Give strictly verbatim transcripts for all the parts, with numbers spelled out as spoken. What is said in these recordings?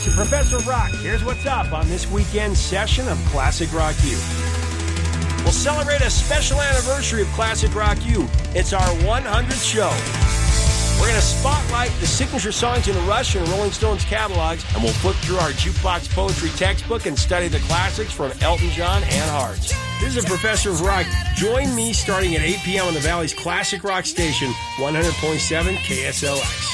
It's the Professor of Rock. Here's what's up on this weekend session of Classic Rock U. We'll celebrate a special anniversary of Classic Rock U. It's our one hundredth show. We're going to spotlight the signature songs in Rush and Rolling Stones catalogs, and we'll flip through our jukebox poetry textbook and study the classics from Elton John and Hearts. This is Professor of Rock. Join me starting at eight p.m. on the Valley's Classic Rock station, one hundred point seven K S L X.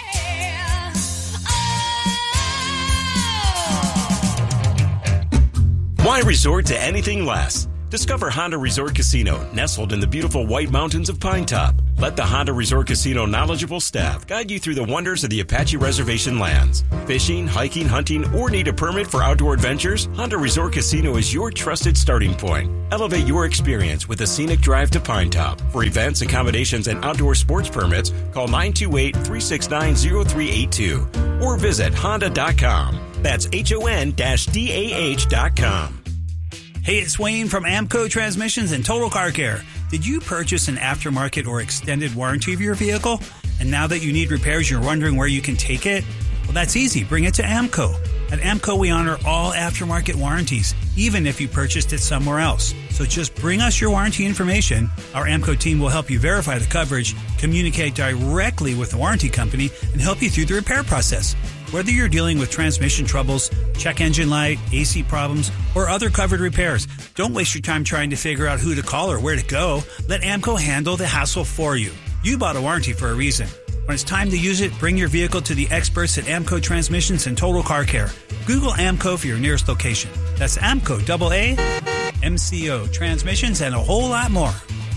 Why resort to anything less? Discover Honda Resort Casino, nestled in the beautiful White Mountains of Pine Top. Let the Honda Resort Casino knowledgeable staff guide you through the wonders of the Apache Reservation lands. Fishing, hiking, hunting, or need a permit for outdoor adventures? Honda Resort Casino is your trusted starting point. Elevate your experience with a scenic drive to Pine Top. For events, accommodations, and outdoor sports permits, call nine two eight, three six nine, zero three eight two or visit honda dot com. That's H O N D A H dot com. Hey, it's Wayne from Amco Transmissions and Total Car Care. Did you purchase an aftermarket or extended warranty of your vehicle? And now that you need repairs, you're wondering where you can take it? Well, that's easy. Bring it to Amco. At Amco, we honor all aftermarket warranties, even if you purchased it somewhere else. So just bring us your warranty information. Our Amco team will help you verify the coverage, communicate directly with the warranty company, and help you through the repair process. Whether you're dealing with transmission troubles, check engine light, A C problems, or other covered repairs, don't waste your time trying to figure out who to call or where to go. Let Amco handle the hassle for you. You bought a warranty for a reason. When it's time to use it, bring your vehicle to the experts at Amco Transmissions and Total Car Care. Google Amco for your nearest location. That's Amco, double A, M C O, Transmissions, and a whole lot more.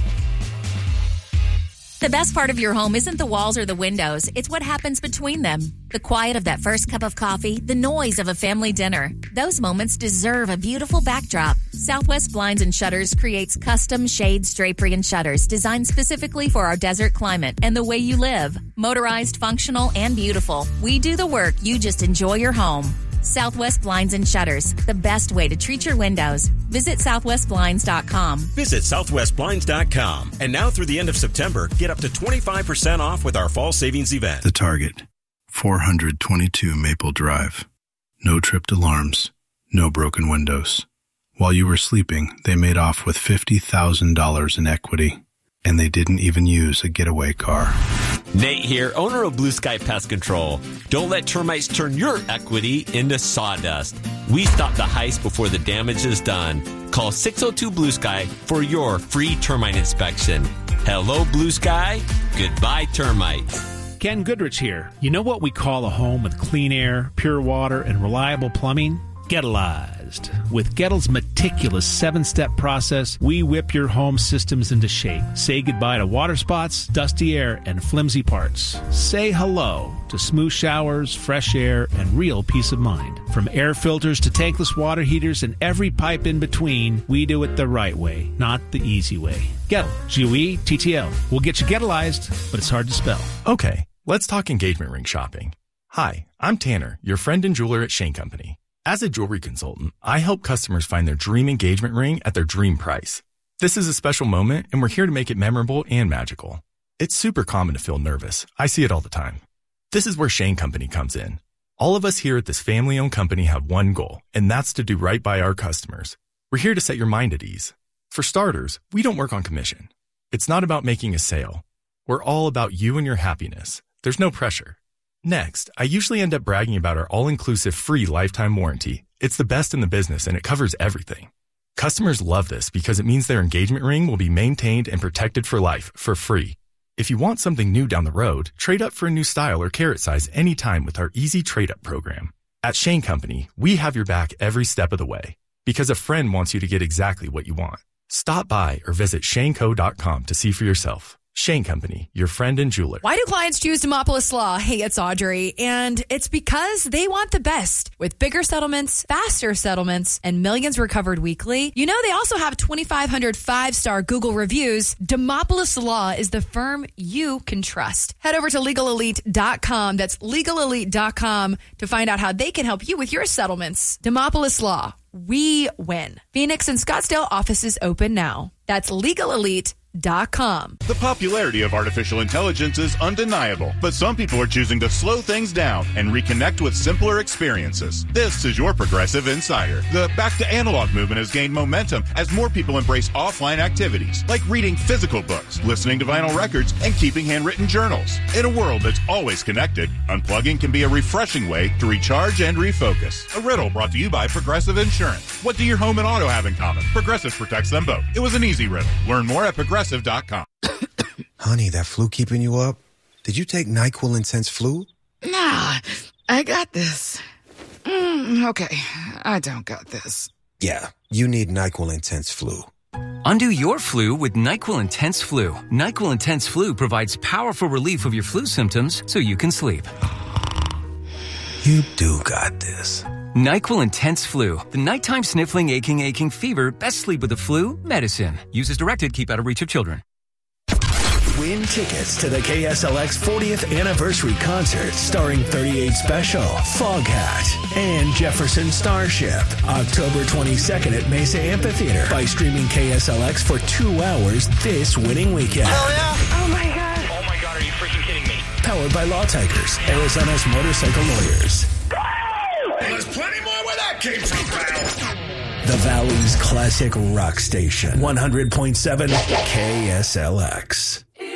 The best part of your home isn't the walls or the windows. It's what happens between them. The quiet of that first cup of coffee, the noise of a family dinner. Those moments deserve a beautiful backdrop. Southwest Blinds and Shutters creates custom shades, drapery, and shutters designed specifically for our desert climate and the way you live. Motorized, functional, and beautiful. We do the work. You just enjoy your home. Southwest Blinds and Shutters, the best way to treat your windows. Visit southwest blinds dot com. Visit southwest blinds dot com. And now through the end of September, get up to twenty-five percent off with our fall savings event. The Target, four twenty-two Maple Drive. No tripped alarms, no broken windows. While you were sleeping, they made off with fifty thousand dollars in equity. And they didn't even use a getaway car. Nate here, owner of Blue Sky Pest Control. Don't let termites turn your equity into sawdust. We stop the heist before the damage is done. Call six oh two Blue Sky for your free termite inspection. Hello, Blue Sky. Goodbye, termites. Ken Goodrich here. You know what we call a home with clean air, pure water, and reliable plumbing? Gettleized. With Gettle's meticulous seven-step process, we whip your home systems into shape. Say goodbye to water spots, dusty air, and flimsy parts. Say hello to smooth showers, fresh air, and real peace of mind. From air filters to tankless water heaters and every pipe in between, we do it the right way, not the easy way. Gettle. G U E T T L. We'll get you Gettleized, but it's hard to spell. Okay, let's talk engagement ring shopping. Hi, I'm Tanner, your friend and jeweler at Shane Company. As a jewelry consultant, I help customers find their dream engagement ring at their dream price. This is a special moment, and we're here to make it memorable and magical. It's super common to feel nervous. I see it all the time. This is where Shane Company comes in. All of us here at this family-owned company have one goal, and that's to do right by our customers. We're here to set your mind at ease. For starters, we don't work on commission. It's not about making a sale. We're all about you and your happiness. There's no pressure. Next, I usually end up bragging about our all-inclusive free lifetime warranty. It's the best in the business, and it covers everything. Customers love this because it means their engagement ring will be maintained and protected for life, for free. If you want something new down the road, trade up for a new style or carat size anytime with our easy trade-up program. At Shane Company, we have your back every step of the way because a friend wants you to get exactly what you want. Stop by or visit shane co dot com to see for yourself. Shane Company, your friend and jeweler. Why do clients choose Demopolis Law? Hey, it's Audrey, and it's because they want the best. With bigger settlements, faster settlements, and millions recovered weekly. You know, they also have twenty-five hundred five-star Google reviews. Demopolis Law is the firm you can trust. Head over to legal elite dot com. That's legal elite dot com to find out how they can help you with your settlements. Demopolis Law. We win. Phoenix and Scottsdale offices open now. That's legal elite dot com. The popularity of artificial intelligence is undeniable, but some people are choosing to slow things down and reconnect with simpler experiences. This is your Progressive Insider. The back to analog movement has gained momentum as more people embrace offline activities, like reading physical books, listening to vinyl records, and keeping handwritten journals. In a world that's always connected, unplugging can be a refreshing way to recharge and refocus. A riddle brought to you by Progressive Insurance. What do your home and auto have in common? Progressive protects them both. It was an easy riddle. Learn more at progressive dot com. Honey, that flu keeping you up? Did you take NyQuil Intense Flu? Nah, I got this. Mm, okay, I don't got this. Yeah, you need NyQuil Intense Flu. Undo your flu with NyQuil Intense Flu. NyQuil Intense Flu provides powerful relief of your flu symptoms so you can sleep. You do got this. NyQuil Intense Flu. The nighttime sniffling, aching, aching fever. Best sleep with the flu. Medicine. Use as directed. Keep out of reach of children. Win tickets to the K S L X fortieth anniversary concert starring thirty-eight Special, Foghat, and Jefferson Starship. October twenty-second at Mesa Amphitheater by streaming K S L X for two hours this winning weekend. Hell yeah! Oh my God! Oh my God, are you freaking kidding me? Powered by Law Tigers, Arizona's motorcycle lawyers. There's plenty more where that came from, pal. The Valley's classic rock station, one hundred point seven K S L X.